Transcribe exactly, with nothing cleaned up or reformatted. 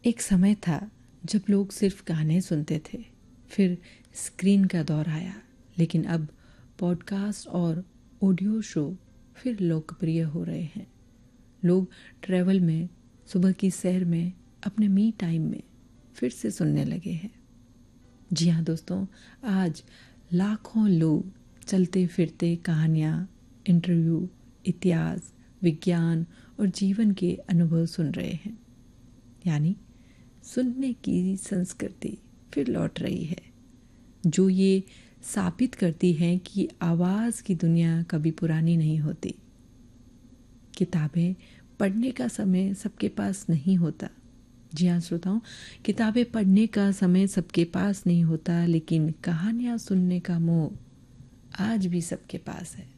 एक समय था जब लोग सिर्फ गाने सुनते थे, फिर स्क्रीन का दौर आया, लेकिन अब पॉडकास्ट और ऑडियो शो फिर लोकप्रिय हो रहे हैं। लोग ट्रैवल में, सुबह की सैर में, अपने मी टाइम में फिर से सुनने लगे हैं। जी हाँ दोस्तों, आज लाखों लोग चलते फिरते कहानियाँ, इंटरव्यू, इतिहास, विज्ञान और जीवन के अनुभव सुन रहे हैं। यानी सुनने की संस्कृति फिर लौट रही है, जो ये साबित करती है कि आवाज़ की दुनिया कभी पुरानी नहीं होती। किताबें पढ़ने का समय सबके पास नहीं होता। जी हाँ श्रोताओं, किताबें पढ़ने का समय सबके पास नहीं होता, लेकिन कहानियाँ सुनने का मोह आज भी सबके पास है।